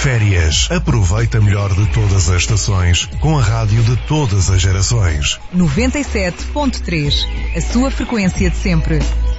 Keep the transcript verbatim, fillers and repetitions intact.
Férias. Aproveita melhor de todas as estações com a rádio de todas as gerações. noventa e sete ponto três. A sua frequência de sempre.